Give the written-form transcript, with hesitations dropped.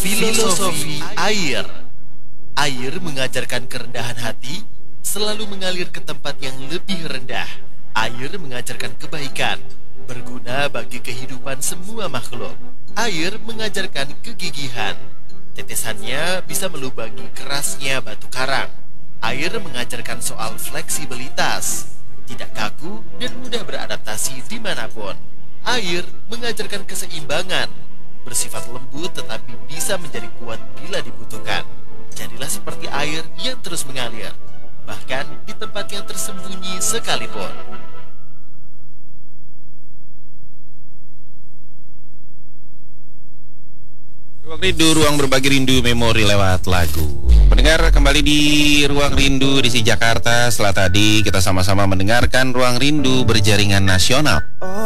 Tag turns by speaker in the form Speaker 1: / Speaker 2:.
Speaker 1: Filosofi air. Air mengajarkan kerendahan hati, selalu mengalir ke tempat yang lebih rendah. Air mengajarkan kebaikan, berguna bagi kehidupan semua makhluk. Air mengajarkan kegigihan. Tetesannya bisa melubangi kerasnya batu karang. Air mengajarkan soal fleksibilitas, tidak kaku dan mudah beradaptasi dimanapun. Air mengajarkan keseimbangan, bersifat lembut tetapi bisa menjadi kuat bila dibutuhkan. Jadilah seperti air yang terus mengalir, bahkan di tempat yang tersembunyi sekalipun.
Speaker 2: Ruang Rindu, ruang berbagi rindu memori lewat lagu. Pendengar, kembali di Ruang Rindu di Jakarta. Setelah tadi kita sama-sama mendengarkan Ruang Rindu berjaringan nasional.